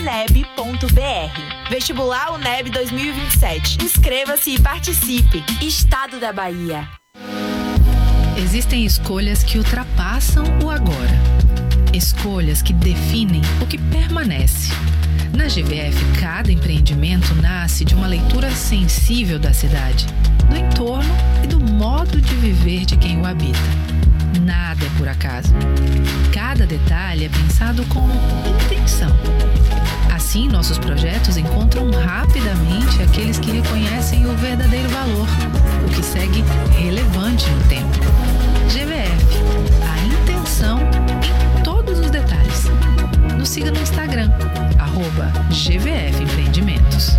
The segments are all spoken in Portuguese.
Vestibular UNEB 2027. Inscreva-se e participe. Estado da Bahia. Existem escolhas que ultrapassam o agora. Escolhas que definem o que permanece. Na GVF, cada empreendimento nasce de uma leitura sensível da cidade, do entorno e do modo de viver de quem o habita. Nada é por acaso. Cada detalhe é pensado com intenção. Assim, nossos projetos encontram rapidamente aqueles que reconhecem o verdadeiro valor, o que segue relevante no tempo. GVF, a intenção em todos os detalhes. Nos siga no Instagram, @GVF Empreendimentos.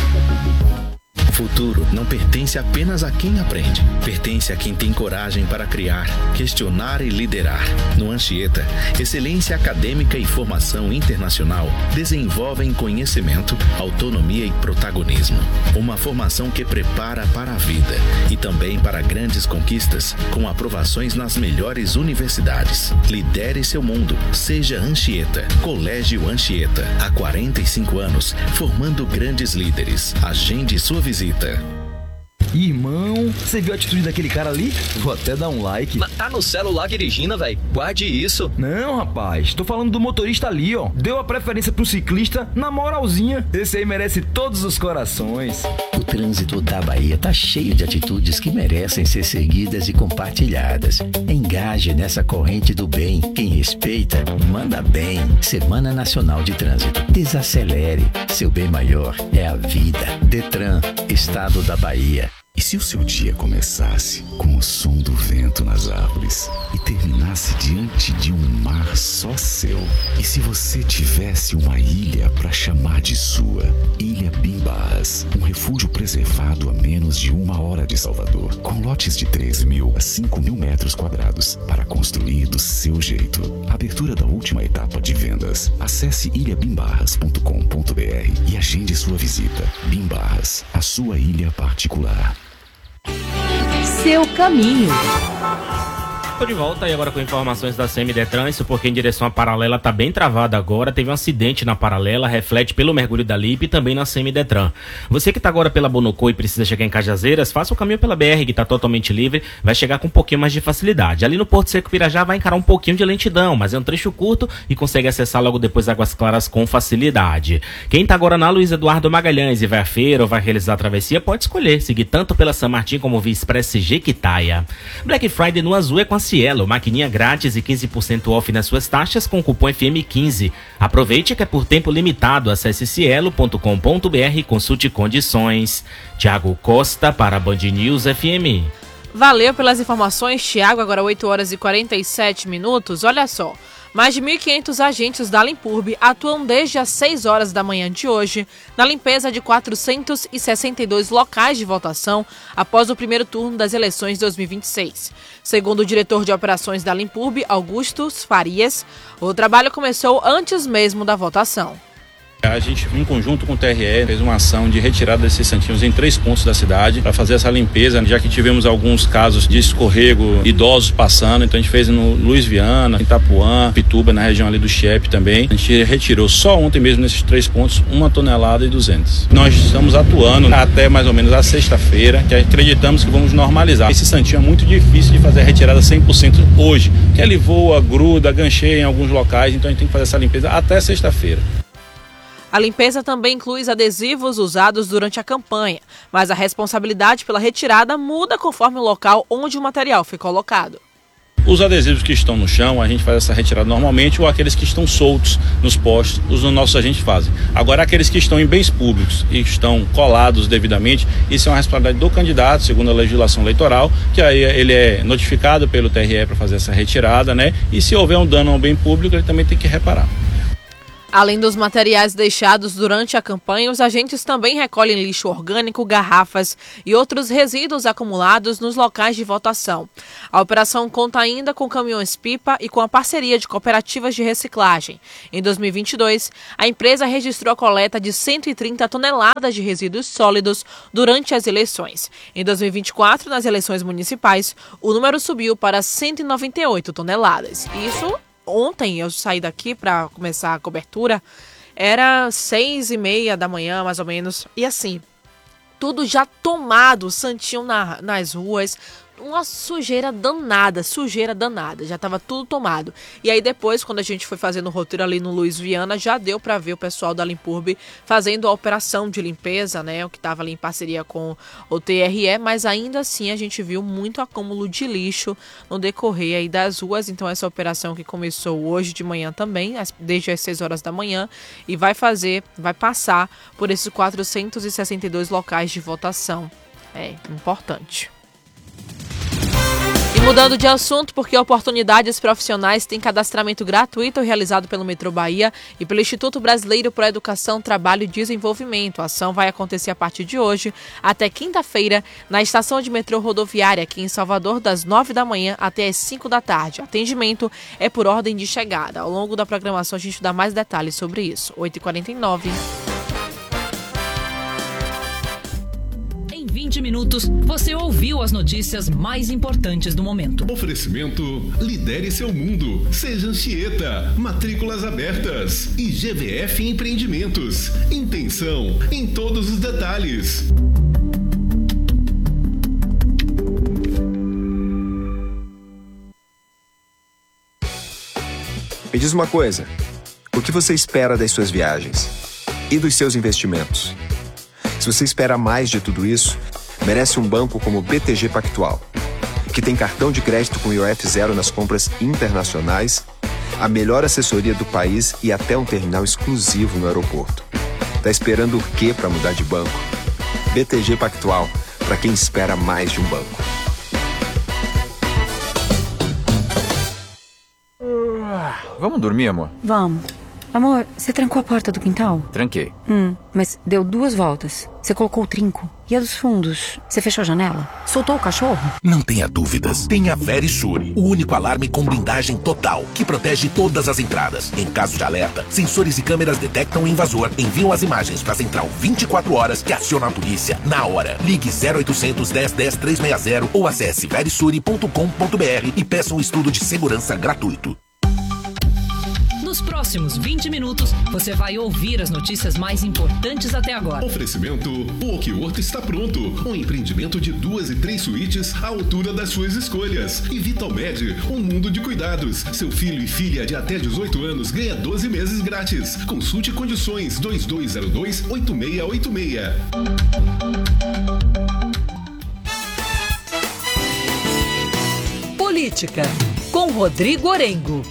O futuro não pertence apenas a quem aprende. Pertence a quem tem coragem para criar, questionar e liderar. No Anchieta, excelência acadêmica e formação internacional desenvolvem conhecimento, autonomia e protagonismo. Uma formação que prepara para a vida e também para grandes conquistas, com aprovações nas melhores universidades. Lidere seu mundo. Seja Anchieta. Colégio Anchieta. Há 45 anos, formando grandes líderes. Agende sua visita. Irmão, você viu a atitude daquele cara ali? Vou até dar um like. Mas tá no celular dirigindo, velho. Guarde isso. Não, rapaz. Tô falando do motorista ali, ó. Deu a preferência pro ciclista na moralzinha. Esse aí merece todos os corações. O trânsito da Bahia tá cheio de atitudes que merecem ser seguidas e compartilhadas. Engaje nessa corrente do bem. Quem respeita, manda bem. Semana Nacional de Trânsito. Desacelere. Seu bem maior é a vida. Detran, Estado da Bahia. E se o seu dia começasse com o som do vento nas árvores e terminasse diante de um mar só seu? E se você tivesse uma ilha para chamar de sua? Ilha Bimbás, um refúgio preservado a menos de 1 hora de Salvador, com lotes de 3.000 a 5.000 metros quadrados para construir do seu jeito. Abertura da última etapa de vendas. Acesse ilhabimbarras.com.br e agende sua visita. Bimbarras, a sua ilha particular. Seu caminho. Tô de volta e agora com informações da CMDetran, isso porque em direção à Paralela tá bem travada agora, teve um acidente na Paralela, reflete pelo mergulho da Lipe e também na CMDetran. Você que tá agora pela Bonocô e precisa chegar em Cajazeiras, faça o caminho pela BR, que tá totalmente livre, vai chegar com um pouquinho mais de facilidade. Ali no Porto Seco Pirajá vai encarar um pouquinho de lentidão, mas é um trecho curto e consegue acessar logo depois Águas Claras com facilidade. Quem tá agora na Luiz Eduardo Magalhães e vai à feira ou vai realizar a travessia, pode escolher, seguir tanto pela São Martin como via Express Jequitaia. Black Friday no Azul é com a Cielo, maquininha grátis e 15% off nas suas taxas com o cupom FM15. Aproveite que é por tempo limitado. Acesse cielo.com.br e consulte condições. Thiago Costa para Band News FM. Valeu pelas informações, Thiago. Agora 8 horas e 47 minutos. Olha só. Mais de 1.500 agentes da Limpurb atuam desde as 6 horas da manhã de hoje na limpeza de 462 locais de votação após o primeiro turno das eleições 2026. Segundo o diretor de operações da Limpurb, Augusto Farias, o trabalho começou antes mesmo da votação. A gente, em conjunto com o TRE, fez uma ação de retirada desses santinhos em 3 pontos da cidade para fazer essa limpeza, já que tivemos alguns casos de escorrego, idosos passando. Então a gente fez no Luiz Viana, Itapuã, Pituba, na região ali do Chiep também. A gente retirou só ontem mesmo nesses 3 pontos 1,2 toneladas. Nós estamos atuando até mais ou menos a sexta-feira, que acreditamos que vamos normalizar. Esse santinho é muito difícil de fazer a retirada 100% hoje, porque ele voa, gruda, gancheia em alguns locais, então a gente tem que fazer essa limpeza até sexta-feira. A limpeza também inclui os adesivos usados durante a campanha, mas a responsabilidade pela retirada muda conforme o local onde o material foi colocado. Os adesivos que estão no chão, a gente faz essa retirada normalmente, ou aqueles que estão soltos nos postos, os nossos agentes fazem. Agora, aqueles que estão em bens públicos e estão colados devidamente, isso é uma responsabilidade do candidato, segundo a legislação eleitoral, que aí ele é notificado pelo TRE para fazer essa retirada, né? E se houver um dano ao bem público, ele também tem que reparar. Além dos materiais deixados durante a campanha, os agentes também recolhem lixo orgânico, garrafas e outros resíduos acumulados nos locais de votação. A operação conta ainda com caminhões-pipa e com a parceria de cooperativas de reciclagem. Em 2022, a empresa registrou a coleta de 130 toneladas de resíduos sólidos durante as eleições. Em 2024, nas eleições municipais, o número subiu para 198 toneladas. Isso ontem eu saí daqui para começar a cobertura Era 6h30 da manhã, mais ou menos, e assim, tudo já tomado, santinho nas ruas, uma sujeira danada, já tava tudo tomado. E aí depois, quando a gente foi fazendo o roteiro ali no Luiz Viana, já deu para ver o pessoal da Limpurb fazendo a operação de limpeza, né, o que tava ali em parceria com o TRE, mas ainda assim a gente viu muito acúmulo de lixo no decorrer aí das ruas. Então essa operação que começou hoje de manhã também, desde as 6 horas da manhã, e vai passar por esses 462 locais de votação. É importante. E mudando de assunto, porque oportunidades profissionais têm cadastramento gratuito realizado pelo Metrô Bahia e pelo Instituto Brasileiro para a Educação, Trabalho e Desenvolvimento. A ação vai acontecer a partir de hoje até quinta-feira na estação de metrô rodoviária aqui em Salvador, das 9 da manhã até as 5 da tarde. O atendimento é por ordem de chegada. Ao longo da programação a gente dá mais detalhes sobre isso. 8h49. 20 minutos, você ouviu as notícias mais importantes do momento. Oferecimento: lidere seu mundo. Seja Anchieta. Matrículas abertas. E GVF Empreendimentos. Intenção em todos os detalhes. Me diz uma coisa. O que você espera das suas viagens? E dos seus investimentos? Se você espera mais de tudo isso, merece um banco como o BTG Pactual, que tem cartão de crédito com IOF zero nas compras internacionais, a melhor assessoria do país e até um terminal exclusivo no aeroporto. Tá esperando o quê para mudar de banco? BTG Pactual, para quem espera mais de um banco. Vamos dormir, amor? Vamos. Amor, você trancou a porta do quintal? Tranquei. Mas deu 2 voltas. Você colocou o trinco. E a dos fundos? Você fechou a janela? Soltou o cachorro? Não tenha dúvidas. Tenha Verisure, o único alarme com blindagem total, que protege todas as entradas. Em caso de alerta, sensores e câmeras detectam o invasor, enviam as imagens para a central 24 horas que aciona a polícia na hora. Ligue 0800 10 10 360 ou acesse verisure.com.br e peça um estudo de segurança gratuito. Nos próximos 20 minutos, você vai ouvir as notícias mais importantes até agora. Oferecimento: o Okiworth está pronto. Um empreendimento de 2 e 3 suítes à altura das suas escolhas. E Vitalmed, um mundo de cuidados. Seu filho e filha de até 18 anos ganha 12 meses grátis. Consulte condições 2202-8686. Política, com Rodrigo Orengo.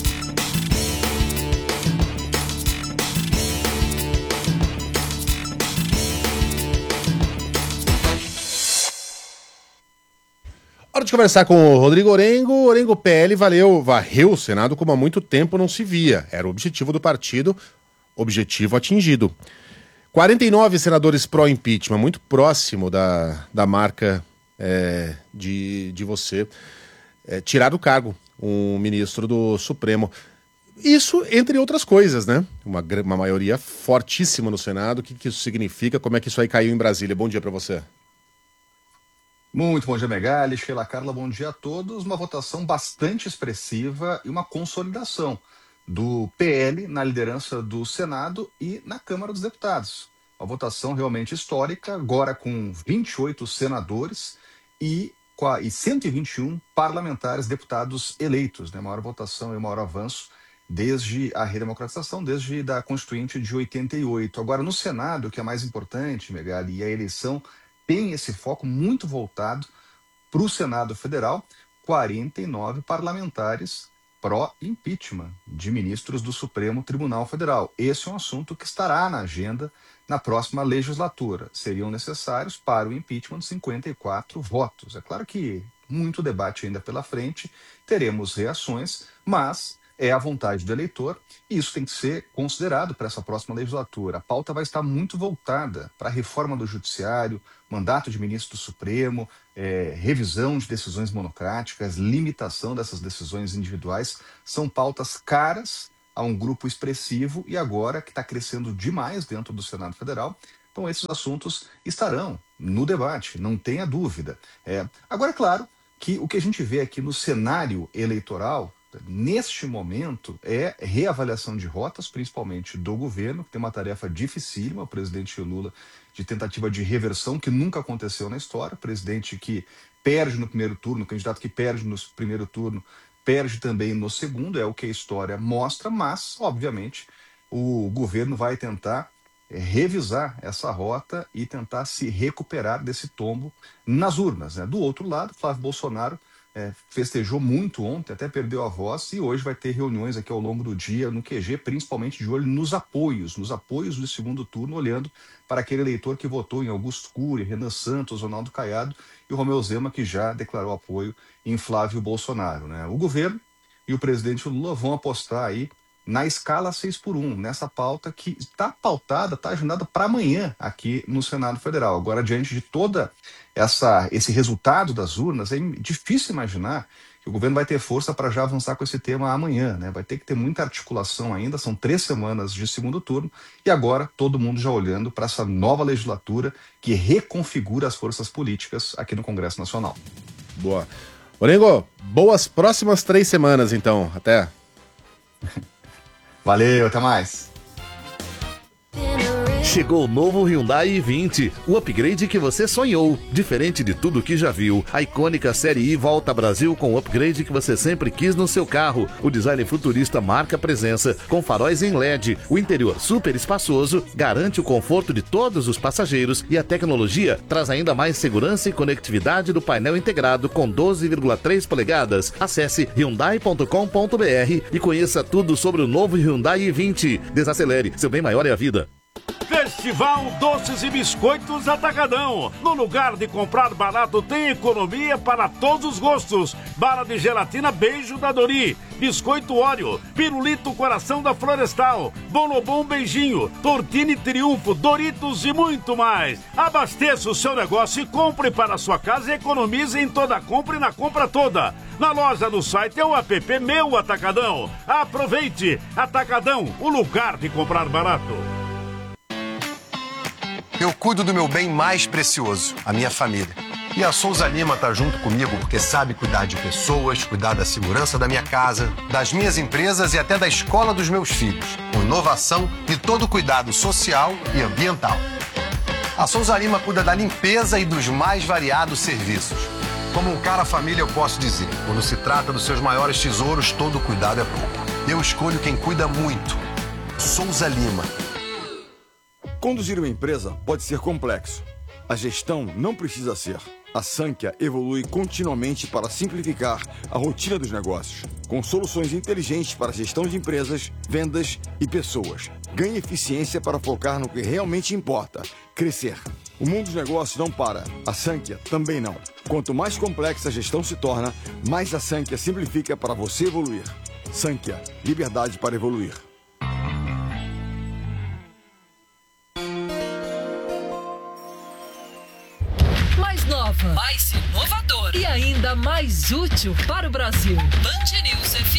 Hora de conversar com o Rodrigo Orengo. Orengo, PL varreu o Senado como há muito tempo não se via. Era o objetivo do partido, objetivo atingido. 49 senadores pró-impeachment, muito próximo da marca de você. Tirar do cargo um ministro do Supremo. Isso, entre outras coisas, né? Uma maioria fortíssima no Senado. O que isso significa? Como é que isso aí caiu em Brasília? Bom dia para você. Muito bom dia, Megali, Sheila Carla, bom dia a todos. Uma votação bastante expressiva e uma consolidação do PL na liderança do Senado e na Câmara dos Deputados. Uma votação realmente histórica, agora com 28 senadores e 121 parlamentares, deputados eleitos, né? Maior votação e maior avanço desde a redemocratização, desde a Constituinte de 88. Agora, no Senado, o que é mais importante, Megali, e a eleição tem esse foco muito voltado para o Senado Federal, 49 parlamentares pró-impeachment de ministros do Supremo Tribunal Federal. Esse é um assunto que estará na agenda na próxima legislatura. Seriam necessários para o impeachment 54 votos. É claro que muito debate ainda pela frente, teremos reações, mas é a vontade do eleitor e isso tem que ser considerado para essa próxima legislatura. A pauta vai estar muito voltada para a reforma do judiciário, mandato de ministro do Supremo, revisão de decisões monocráticas, limitação dessas decisões individuais. São pautas caras a um grupo expressivo e agora que está crescendo demais dentro do Senado Federal. Então esses assuntos estarão no debate, não tenha dúvida. Agora, é claro que o que a gente vê aqui no cenário eleitoral pauta, neste momento, é reavaliação de rotas, principalmente do governo, que tem uma tarefa dificílima, o presidente Lula, de tentativa de reversão, que nunca aconteceu na história, presidente que perde no primeiro turno, candidato que perde no primeiro turno, perde também no segundo, é o que a história mostra, mas, obviamente, o governo vai tentar revisar essa rota e tentar se recuperar desse tombo nas urnas, né? Do outro lado, Flávio Bolsonaro festejou muito ontem, até perdeu a voz, e hoje vai ter reuniões aqui ao longo do dia no QG, principalmente de olho nos apoios do segundo turno, olhando para aquele eleitor que votou em Augusto Cury, Renan Santos, Ronaldo Caiado e o Romeu Zema, que já declarou apoio em Flávio Bolsonaro, né? O governo e o presidente Lula vão apostar aí na escala 6x1, nessa pauta que está pautada, está agendada para amanhã aqui no Senado Federal. Agora, diante de toda esse resultado das urnas, é difícil imaginar que o governo vai ter força para já avançar com esse tema amanhã, né? Vai ter que ter muita articulação ainda, são 3 semanas de segundo turno, e agora todo mundo já olhando para essa nova legislatura que reconfigura as forças políticas aqui no Congresso Nacional. Boa. Orengo, boas próximas 3 semanas, então. Até. Valeu, até mais. Chegou o novo Hyundai i20, o upgrade que você sonhou. Diferente de tudo que já viu, a icônica Série I volta ao Brasil com o upgrade que você sempre quis no seu carro. O design futurista marca presença, com faróis em LED. O interior super espaçoso garante o conforto de todos os passageiros e a tecnologia traz ainda mais segurança e conectividade do painel integrado com 12,3 polegadas. Acesse hyundai.com.br e conheça tudo sobre o novo Hyundai i20. Desacelere, seu bem maior é a vida. Festival Doces e Biscoitos Atacadão. No lugar de comprar barato, tem economia para todos os gostos. Bala de gelatina Beijo da Dori, Biscoito Oreo, Pirulito Coração da Florestal, Bonobom Beijinho, Tortini Triunfo, Doritos e muito mais. Abasteça o seu negócio e compre para a sua casa e economize em toda compra e na compra toda. Na loja, no site ou app Meu Atacadão. Aproveite! Atacadão, o lugar de comprar barato. Eu cuido do meu bem mais precioso, a minha família. E a Souza Lima tá junto comigo porque sabe cuidar de pessoas, cuidar da segurança da minha casa, das minhas empresas e até da escola dos meus filhos, com inovação e todo cuidado social e ambiental. A Souza Lima cuida da limpeza e dos mais variados serviços. Como um cara família, eu posso dizer, quando se trata dos seus maiores tesouros, todo cuidado é pouco. Eu escolho quem cuida muito. Souza Lima. Conduzir uma empresa pode ser complexo. A gestão não precisa ser. A Sankhya evolui continuamente para simplificar a rotina dos negócios, com soluções inteligentes para a gestão de empresas, vendas e pessoas. Ganhe eficiência para focar no que realmente importa, crescer. O mundo dos negócios não para. A Sankhya também não. Quanto mais complexa a gestão se torna, mais a Sankhya simplifica para você evoluir. Sankhya, liberdade para evoluir. Nova, mais inovador e ainda mais útil para o Brasil. Band News FM.